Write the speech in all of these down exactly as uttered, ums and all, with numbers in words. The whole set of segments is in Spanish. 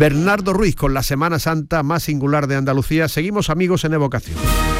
Bernardo Ruiz con la Semana Santa más singular de Andalucía. Seguimos, amigos, en Evocación.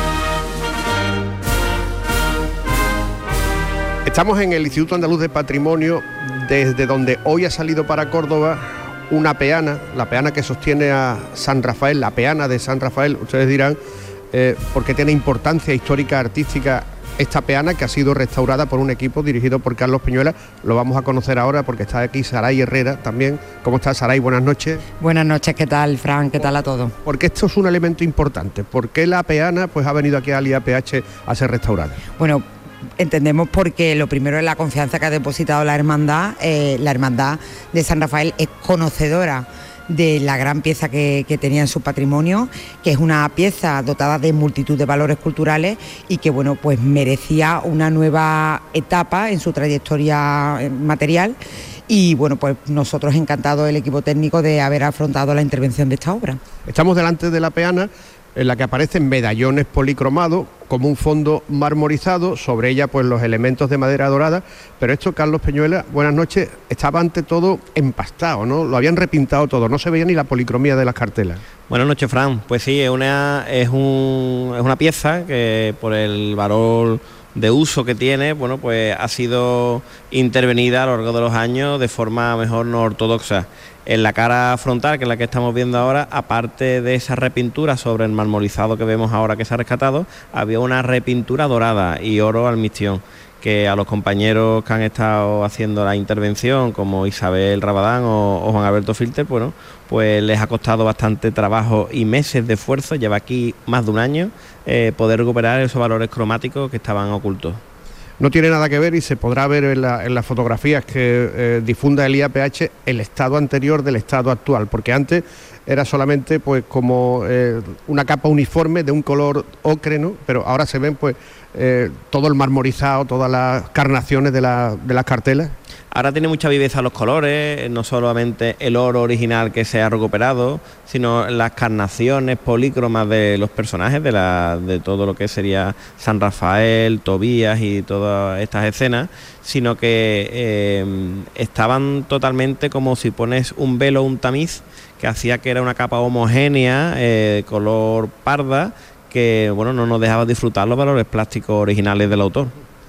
Estamos en el Instituto Andaluz de Patrimonio, desde donde hoy ha salido para Córdoba una peana, la peana que sostiene a San Rafael, la peana de San Rafael. Ustedes dirán, eh, ¿por qué tiene importancia histórica, artística esta peana, que ha sido restaurada por un equipo dirigido por Carlos Peñuela? Lo vamos a conocer ahora porque está aquí Saray Herrera también. ¿Cómo estás, Saray? Buenas noches. Buenas noches, ¿qué tal, Fran? ¿Qué tal a todos? Porque esto es un elemento importante. ¿Por qué la peana pues, ha venido aquí al I A P H a ser restaurada? Bueno, entendemos porque lo primero es la confianza que ha depositado la hermandad. Eh, la hermandad de San Rafael es conocedora de la gran pieza que, que tenía en su patrimonio, que es una pieza dotada de multitud de valores culturales y que, bueno, pues merecía una nueva etapa en su trayectoria material. Y bueno, pues nosotros encantados, el equipo técnico, de haber afrontado la intervención de esta obra. Estamos delante de la peana, en la que aparecen medallones policromados como un fondo marmorizado, sobre ella pues los elementos de madera dorada, pero esto, Carlos Peñuela, buenas noches, estaba ante todo empastado, ¿no? Lo habían repintado todo, no se veía ni la policromía de las cartelas. Buenas noches, Fran. Pues sí, es una, es un, es una pieza que por el valor de uso que tiene, bueno, pues ha sido intervenida a lo largo de los años de forma mejor no ortodoxa. En la cara frontal, que es la que estamos viendo ahora, aparte de esa repintura sobre el marmorizado que vemos ahora que se ha rescatado, había una repintura dorada y oro al mistión, que a los compañeros que han estado haciendo la intervención, como Isabel Rabadán o, o Juan Alberto Filter, bueno, pues les ha costado bastante trabajo y meses de esfuerzo, lleva aquí más de un año, eh, poder recuperar esos valores cromáticos que estaban ocultos. No tiene nada que ver, y se podrá ver en, la, en las fotografías que eh, difunda el I A P H, el estado anterior del estado actual, porque antes era solamente pues como eh, una capa uniforme de un color ocre, ¿no? Pero ahora se ven pues eh, todo el marmorizado, todas las carnaciones de, la, de las cartelas. Ahora tiene mucha viveza los colores, no solamente el oro original que se ha recuperado, sino las carnaciones polícromas de los personajes, de, la, de todo lo que sería San Rafael, Tobías y todas estas escenas, sino que eh, estaban totalmente como si pones un velo, un tamiz, que hacía que era una capa homogénea, eh, color parda, que bueno, no nos dejaba disfrutar los valores plásticos originales del autor.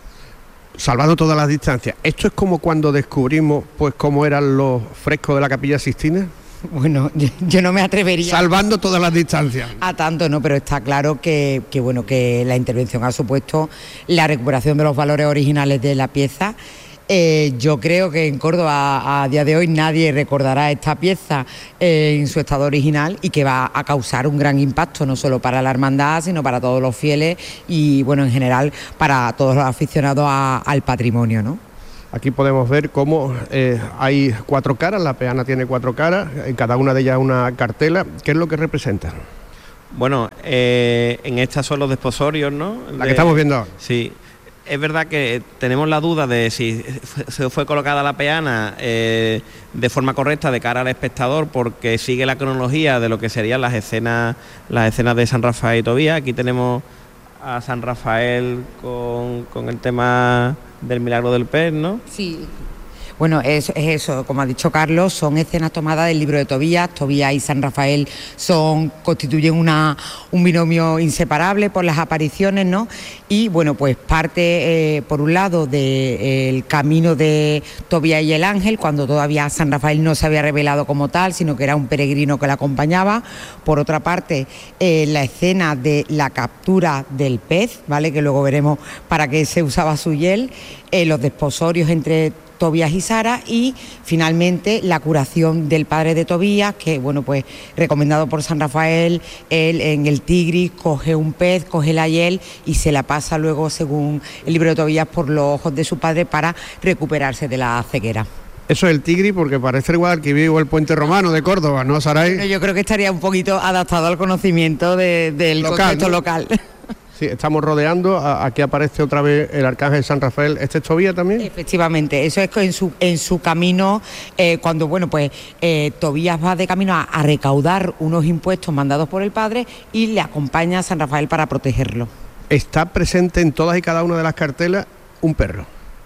Salvando todas las distancias, ¿esto es como cuando descubrimos pues cómo eran los frescos de la Capilla Sixtina? Bueno, yo, yo no me atrevería. Salvando todas las distancias. A tanto no, pero está claro que, que bueno, que la intervención ha supuesto la recuperación de los valores originales de la pieza. Eh, yo creo que en Córdoba a, a día de hoy nadie recordará esta pieza eh, en su estado original, y que va a causar un gran impacto no solo para la hermandad, sino para todos los fieles y bueno, en general para todos los aficionados a, al patrimonio, ¿no? Aquí podemos ver cómo eh, hay cuatro caras, la peana tiene cuatro caras, en cada una de ellas una cartela. ¿Qué es lo que representa? Bueno, eh, en estas son los desposorios, ¿no? La que de, estamos viendo ahora. Sí. Es verdad que tenemos la duda de si se fue colocada la peana eh, de forma correcta de cara al espectador, porque sigue la cronología de lo que serían las escenas, las escenas de San Rafael y Tobías. Aquí tenemos a San Rafael con, con el tema del milagro del pez, ¿no? Sí. Bueno, es, es eso, como ha dicho Carlos, son escenas tomadas del libro de Tobías. Tobías y San Rafael son, constituyen una, un binomio inseparable por las apariciones, ¿no? Y bueno, pues parte, eh, por un lado, del de, camino de Tobías y el ángel, cuando todavía San Rafael no se había revelado como tal, sino que era un peregrino que le acompañaba. Por otra parte, eh, la escena de la captura del pez, ¿vale?, que luego veremos para qué se usaba su hiel, eh, los desposorios entre Tobías y Sara, y finalmente la curación del padre de Tobías, que bueno, pues recomendado por San Rafael, él en el Tigris coge un pez, coge la hiel y se la pasa luego, según el libro de Tobías, por los ojos de su padre para recuperarse de la ceguera. Eso es el Tigris, porque parece igual que vivo el puente romano de Córdoba, ¿no, Saray? Yo creo que estaría un poquito adaptado al conocimiento de, del local, contexto, ¿no?, local. Sí, estamos rodeando, aquí aparece otra vez el Arcángel San Rafael. ¿Este es Tobías también? Efectivamente, eso es en su, en su camino, eh, cuando bueno pues eh, Tobías va de camino a, a recaudar unos impuestos mandados por el padre, y le acompaña a San Rafael para protegerlo. Está presente en todas y cada una de las cartelas un perro.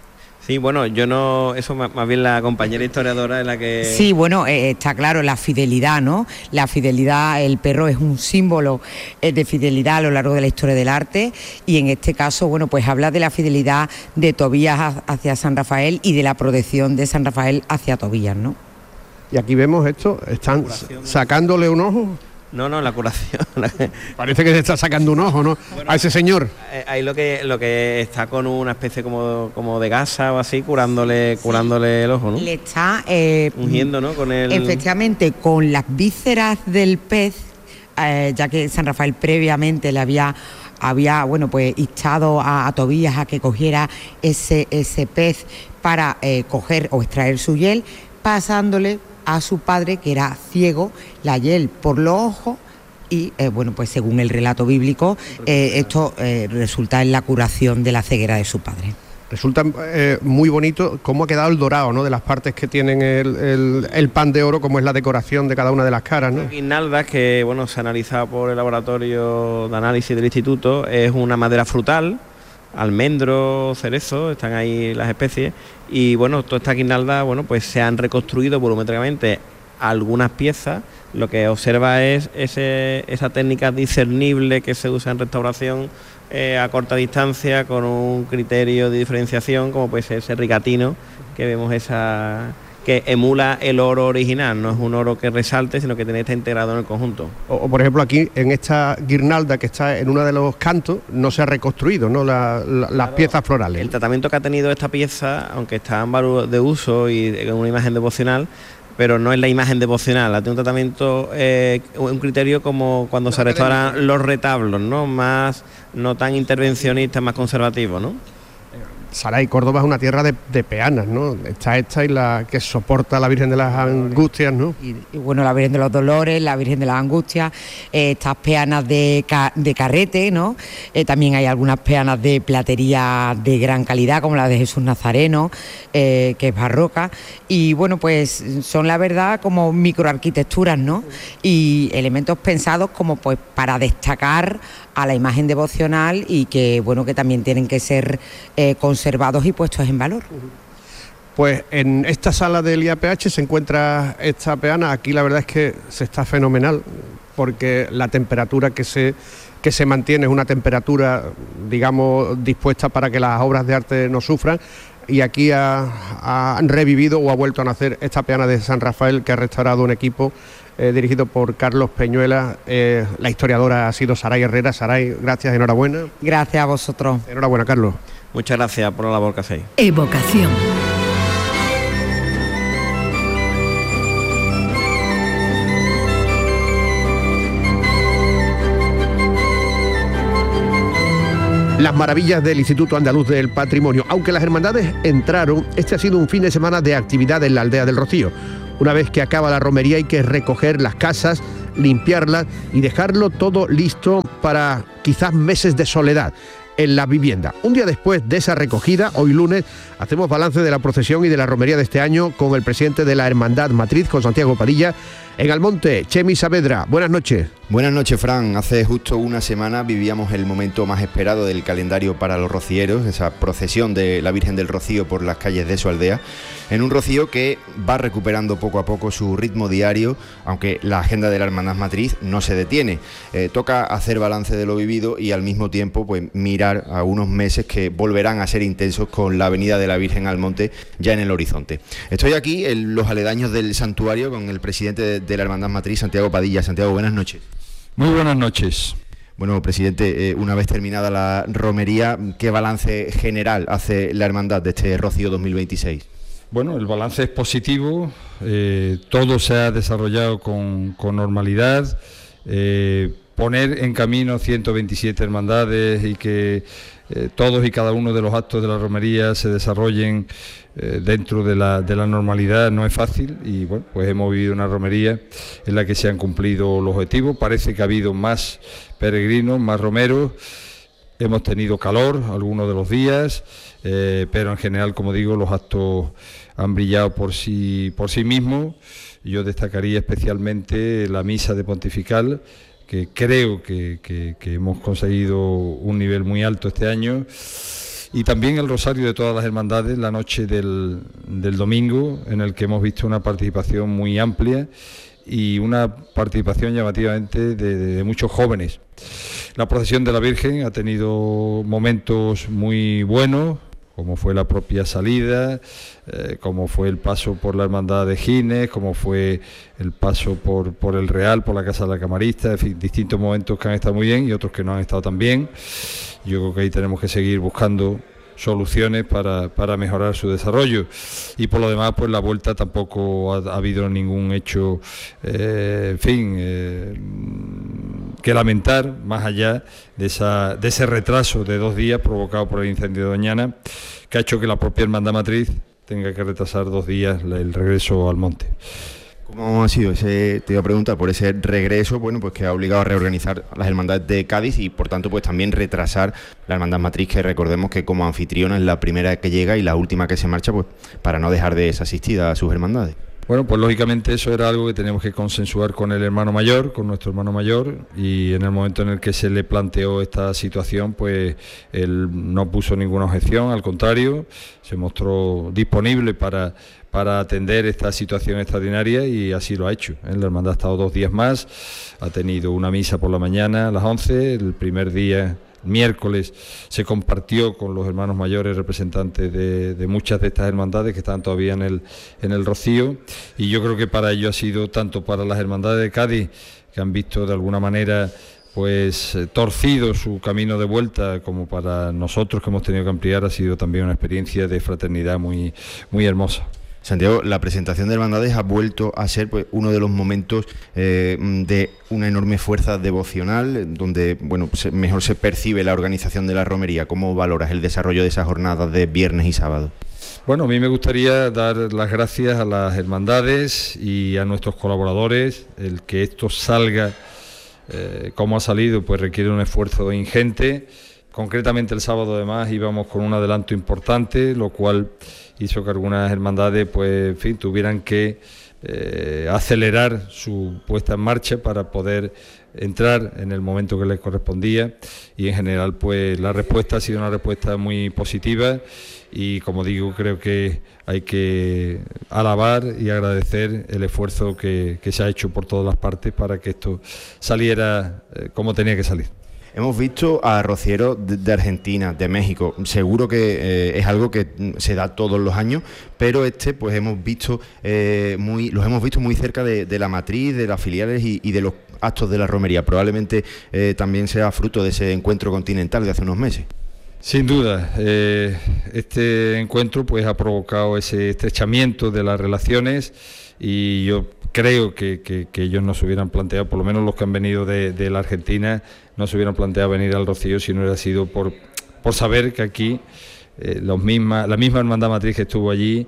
Sí, bueno, yo no, eso más, más bien la compañera historiadora es la que... Sí, bueno, eh, está claro, la fidelidad, ¿no? La fidelidad, el perro es un símbolo eh, de fidelidad a lo largo de la historia del arte, y en este caso, bueno, pues habla de la fidelidad de Tobías hacia San Rafael y de la protección de San Rafael hacia Tobías, ¿no? Y aquí vemos esto, están sacándole un ojo. No, no, la curación. Parece que se está sacando un ojo, ¿no? Bueno, a ese señor. Ahí lo que lo que está con una especie como, como de gasa o así, curándole, sí. curándole el ojo, ¿no? Le está eh, ungiendo, ¿no? Con el... Efectivamente, con las vísceras del pez, eh, ya que San Rafael previamente le había había bueno pues instado a, a Tobías a que cogiera ese ese pez para eh, coger o extraer su hiel, pasándole a su padre, que era ciego, la hiel por los ojos, y eh, bueno, pues según el relato bíblico, eh, esto eh, resulta en la curación de la ceguera de su padre. Resulta eh, muy bonito cómo ha quedado el dorado, ¿no? De las partes que tienen el, el, el pan de oro, como es la decoración de cada una de las caras, ¿no? Guirnaldas, que bueno, se ha analizado por el laboratorio de análisis del instituto, es una madera frutal, almendro, cerezo, están ahí las especies, y bueno, toda esta guirnalda, bueno, pues se han reconstruido volumétricamente algunas piezas. Lo que observa es ese, esa técnica discernible que se usa en restauración eh, a corta distancia, con un criterio de diferenciación, como puede ser ese rigatino, que vemos esa... que emula el oro original, no es un oro que resalte, sino que tiene está integrado en el conjunto. O, o por ejemplo aquí, en esta guirnalda que está en uno de los cantos, no se ha reconstruido, ¿no? La, la, las claro, piezas florales. El tratamiento que ha tenido esta pieza, aunque está en valor de uso y en una imagen devocional, pero no es la imagen devocional, ha tenido un tratamiento, eh, un criterio como cuando se restauran los retablos, ¿no? Más, no tan intervencionista, más conservativo, ¿no? Saray, Córdoba es una tierra de, de peanas, ¿no? Está esta y la que soporta la Virgen de las Angustias, ¿no? Y, y bueno, la Virgen de los Dolores, la Virgen de las Angustias, eh, estas peanas de, ca, de carrete, ¿no? Eh, también hay algunas peanas de platería de gran calidad, como la de Jesús Nazareno, eh, que es barroca. Y bueno, pues son la verdad como microarquitecturas, ¿no? Y elementos pensados como pues para destacar a la imagen devocional, y que bueno, que también tienen que ser eh, conservados y puestos en valor. Pues en esta sala del I A P H se encuentra esta peana. Aquí la verdad es que se está fenomenal, porque la temperatura que se que se mantiene es una temperatura, digamos, dispuesta para que las obras de arte no sufran. Y aquí ha, ha revivido o ha vuelto a nacer esta peana de San Rafael, que ha restaurado un equipo eh, dirigido por Carlos Peñuela. Eh, la historiadora ha sido Saray Herrera. Saray, gracias, enhorabuena. Gracias a vosotros. Enhorabuena, Carlos. Muchas gracias por la labor que hacéis. Evocación. Las maravillas del Instituto Andaluz del Patrimonio. Aunque las hermandades entraron, este ha sido un fin de semana de actividad en la aldea del Rocío. Una vez que acaba la romería hay que recoger las casas, limpiarlas y dejarlo todo listo para quizás meses de soledad en la vivienda. Un día después de esa recogida, hoy lunes, hacemos balance de la procesión y de la romería de este año con el presidente de la Hermandad Matriz, con Santiago Padilla, en Almonte. Chemi Saavedra, buenas noches. Buenas noches, Fran. Hace justo una semana vivíamos el momento más esperado del calendario para los rocieros, esa procesión de la Virgen del Rocío por las calles de su aldea, en un rocío que va recuperando poco a poco su ritmo diario, aunque la agenda de la Hermandad Matriz no se detiene. Eh, toca hacer balance de lo vivido y al mismo tiempo pues mirar a unos meses que volverán a ser intensos con la venida de la Virgen al monte ya en el horizonte. Estoy aquí en los aledaños del santuario con el presidente de, de la Hermandad Matriz, Santiago Padilla. Santiago, buenas noches. Muy buenas noches. Bueno, presidente, eh, una vez terminada la romería, ¿qué balance general hace la hermandad de este Rocío dos mil veintiséis? Bueno, el balance es positivo, eh, todo se ha desarrollado con, con normalidad, eh, poner en camino ciento veintisiete hermandades y que eh, todos y cada uno de los actos de la romería se desarrollen eh, dentro de la, de la normalidad no es fácil, y bueno, pues hemos vivido una romería en la que se han cumplido los objetivos. Parece que ha habido más peregrinos, más romeros, hemos tenido calor algunos de los días, eh, pero en general, como digo, los actos han brillado por sí, por sí mismos. Yo destacaría especialmente la misa de pontifical, que creo que, que, que hemos conseguido un nivel muy alto este año, y también el rosario de todas las hermandades la noche del, del domingo, en el que hemos visto una participación muy amplia y una participación llamativamente de, de muchos jóvenes. La procesión de la Virgen ha tenido momentos muy buenos, como fue la propia salida, eh, como fue el paso por la Hermandad de Gines, como fue el paso por, por el Real, por la Casa de la Camarista, en fin, distintos momentos que han estado muy bien y otros que no han estado tan bien. Yo creo que ahí tenemos que seguir buscando soluciones para, para mejorar su desarrollo, y por lo demás pues la vuelta tampoco ha, ha habido ningún hecho eh, en fin eh, que lamentar, más allá de, esa, de ese retraso de dos días provocado por el incendio de Doñana, que ha hecho que la propia Hermandad Matriz tenga que retrasar dos días el regreso al monte. ¿Cómo ha sido ese, te iba a preguntar, por ese regreso, bueno, pues que ha obligado a reorganizar las hermandades de Cádiz y por tanto pues también retrasar la Hermandad Matriz, que recordemos que como anfitriona es la primera que llega y la última que se marcha, pues para no dejar de desasistir a sus hermandades? Bueno, pues lógicamente eso era algo que teníamos que consensuar con el hermano mayor, con nuestro hermano mayor, y en el momento en el que se le planteó esta situación, pues él no puso ninguna objeción, al contrario, se mostró disponible para, para atender esta situación extraordinaria y así lo ha hecho. La hermandad ha estado dos días más, ha tenido una misa por la mañana a las once, el primer día, miércoles, se compartió con los hermanos mayores representantes de, de muchas de estas hermandades que están todavía en el, en el Rocío, y yo creo que para ello ha sido tanto para las hermandades de Cádiz, que han visto de alguna manera pues torcido su camino de vuelta, como para nosotros que hemos tenido que ampliar, ha sido también una experiencia de fraternidad muy, muy hermosa. Santiago, la presentación de hermandades ha vuelto a ser pues uno de los momentos eh, de una enorme fuerza devocional, donde bueno se, mejor se percibe la organización de la romería. ¿Cómo valoras el desarrollo de esas jornadas de viernes y sábado? Bueno, a mí me gustaría dar las gracias a las hermandades y a nuestros colaboradores. El que esto salga eh, como ha salido pues requiere un esfuerzo ingente. Concretamente el sábado además íbamos con un adelanto importante, lo cual hizo que algunas hermandades pues en fin tuvieran que eh, acelerar su puesta en marcha para poder entrar en el momento que les correspondía, y en general pues la respuesta ha sido una respuesta muy positiva, y como digo, creo que hay que alabar y agradecer el esfuerzo que, que se ha hecho por todas las partes para que esto saliera eh, como tenía que salir. Hemos visto a rocieros de, de Argentina, de México, seguro que eh, es algo que se da todos los años, pero este pues hemos visto eh, muy, los hemos visto muy cerca de, de la matriz, de las filiales y, y de los actos de la romería. Probablemente eh, también sea fruto de ese encuentro continental de hace unos meses. Sin duda, eh, este encuentro pues ha provocado ese estrechamiento de las relaciones, y yo creo que, que, que ellos no se hubieran planteado, por lo menos los que han venido de, de la Argentina, no se hubieran planteado venir al Rocío si no hubiera sido por, por saber que aquí eh, los misma, la misma Hermandad Matriz que estuvo allí,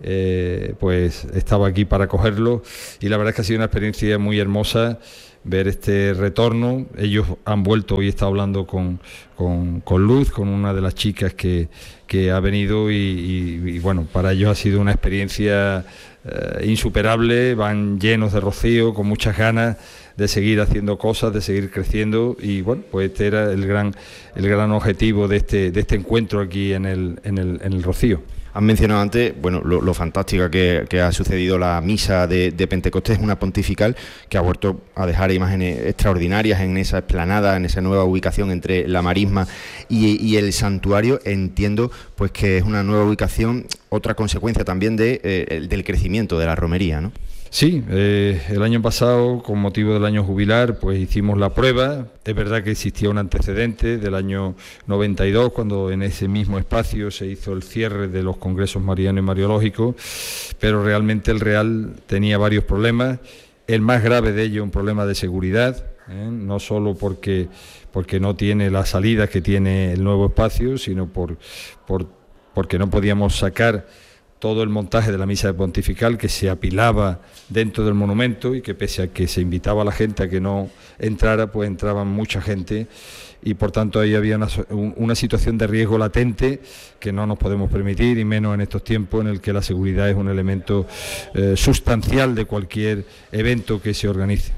eh, pues estaba aquí para acogerlo, y la verdad es que ha sido una experiencia muy hermosa ver este retorno. Ellos han vuelto, hoy he estado hablando con, con, con Luz, con una de las chicas que, que ha venido, y, y, y bueno, para ellos ha sido una experiencia eh, insuperable, van llenos de rocío, con muchas ganas de seguir haciendo cosas, de seguir creciendo, y bueno, pues este era el gran, el gran objetivo de este, de este encuentro aquí en el, en el, en el Rocío. Han mencionado antes, bueno, lo, lo fantástica que, que ha sucedido la misa de, de Pentecostés, una pontifical que ha vuelto a dejar imágenes extraordinarias en esa explanada, en esa nueva ubicación entre la marisma y, y el santuario. Entiendo pues que es una nueva ubicación, otra consecuencia también de, eh, del crecimiento de la romería, ¿no? Sí, eh, el año pasado, con motivo del año jubilar, pues hicimos la prueba. Es verdad que existía un antecedente del año noventa y dos, cuando en ese mismo espacio se hizo el cierre de los congresos mariano y mariológicos, pero realmente el Real tenía varios problemas. El más grave de ellos, un problema de seguridad, ¿eh? No solo porque, porque no tiene las salidas que tiene el nuevo espacio, sino por, por, porque no podíamos sacar todo el montaje de la misa pontifical, que se apilaba dentro del monumento, y que pese a que se invitaba a la gente a que no entrara, pues entraban mucha gente, y por tanto ahí había una, una situación de riesgo latente que no nos podemos permitir, y menos en estos tiempos en el que la seguridad es un elemento eh, sustancial de cualquier evento que se organice.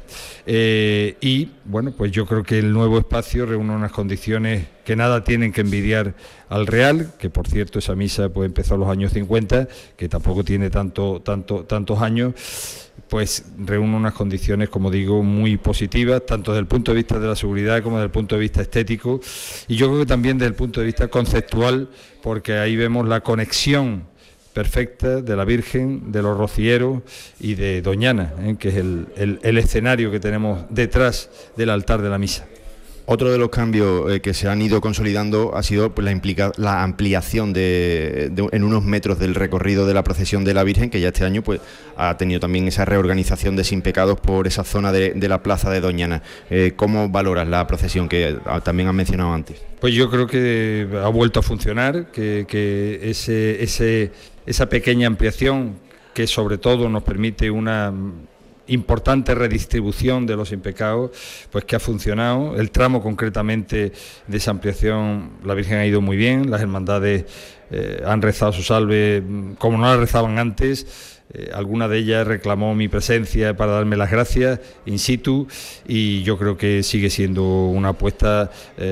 Eh, y bueno, pues yo creo que el nuevo espacio reúne unas condiciones que nada tienen que envidiar al Real, que por cierto esa misa pues empezó en los años cincuenta, que tampoco tiene tanto, tanto, tantos años, pues reúne unas condiciones, como digo, muy positivas, tanto desde el punto de vista de la seguridad como desde el punto de vista estético, y yo creo que también desde el punto de vista conceptual, porque ahí vemos la conexión perfecta de la Virgen, de los rocieros y de Doñana, ¿eh? que es el, el, el escenario que tenemos detrás del altar de la misa. Otro de los cambios eh, que se han ido consolidando ha sido pues, la, implica, la ampliación de, de, en unos metros del recorrido de la procesión de la Virgen, que ya este año pues, ha tenido también esa reorganización de Sin Pecados por esa zona de, de la plaza de Doñana. Eh, ¿Cómo valoras la procesión que también has mencionado antes? Pues yo creo que ha vuelto a funcionar, que, que ese, ese, esa pequeña ampliación, que sobre todo nos permite una importante redistribución de los impecados, pues que ha funcionado. El tramo concretamente de esa ampliación, la Virgen ha ido muy bien, las hermandades eh, han rezado su salve como no la rezaban antes. Eh, alguna de ellas reclamó mi presencia para darme las gracias in situ, y yo creo que sigue siendo una apuesta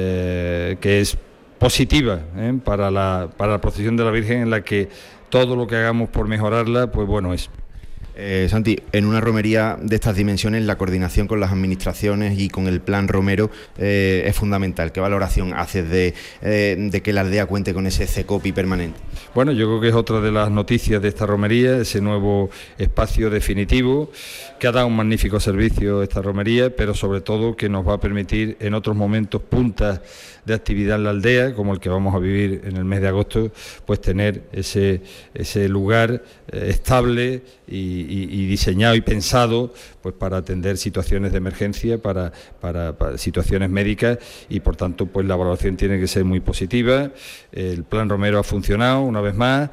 eh, que es positiva eh, para la, para la procesión de la Virgen, en la que todo lo que hagamos por mejorarla, pues bueno es. Eh, Santi, en una romería de estas dimensiones, la coordinación con las administraciones y con el plan romero eh, es fundamental. ¿Qué valoración haces de, eh, de que la aldea cuente con ese CECOPI permanente? Bueno, yo creo que es otra de las noticias de esta romería, ese nuevo espacio definitivo que ha dado un magnífico servicio a esta romería, pero sobre todo que nos va a permitir en otros momentos puntas de actividad en la aldea, como el que vamos a vivir en el mes de agosto, pues tener ese, ese lugar eh, estable y Y, y diseñado y pensado pues para atender situaciones de emergencia, para, para, para situaciones médicas, y por tanto pues la valoración tiene que ser muy positiva. El plan Romero ha funcionado una vez más,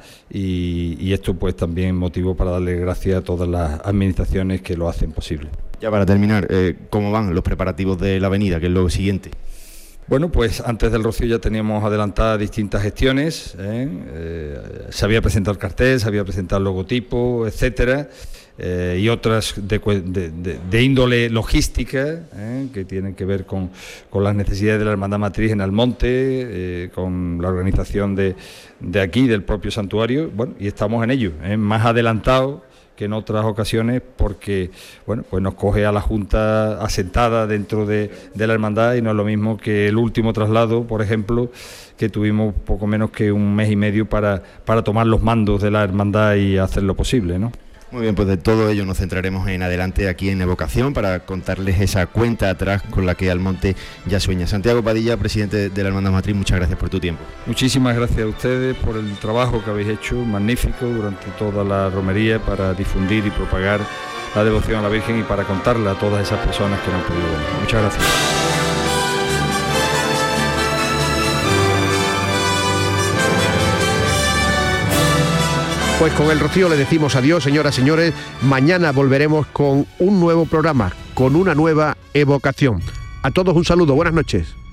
y, y esto pues también motivo para darle gracias a todas las administraciones que lo hacen posible. Ya para terminar, eh, ¿cómo van los preparativos de la avenida, que es lo siguiente? Bueno, pues antes del Rocío ya teníamos adelantadas distintas gestiones, ¿eh? Eh, se había presentado el cartel, se había presentado el logotipo, etcétera, eh, y otras de, de, de, de índole logística, ¿eh? que tienen que ver con, con las necesidades de la Hermandad Matriz en Almonte, eh, con la organización de, de aquí, del propio santuario, bueno, y estamos en ello, ¿eh? más adelantado que en otras ocasiones, porque bueno, pues nos coge a la Junta asentada dentro de, de la hermandad, y no es lo mismo que el último traslado, por ejemplo, que tuvimos poco menos que un mes y medio para, para tomar los mandos de la hermandad y hacer lo posible, ¿no? Muy bien, pues de todo ello nos centraremos en adelante aquí en Evocación, para contarles esa cuenta atrás con la que Almonte ya sueña. Santiago Padilla, presidente de la Hermandad Matriz, muchas gracias por tu tiempo. Muchísimas gracias a ustedes por el trabajo que habéis hecho, magnífico, durante toda la romería, para difundir y propagar la devoción a la Virgen y para contarle a todas esas personas que no han podido venir. Muchas gracias. Pues con el Rocío le decimos adiós, señoras y señores. Mañana volveremos con un nuevo programa, con una nueva evocación. A todos un saludo, buenas noches.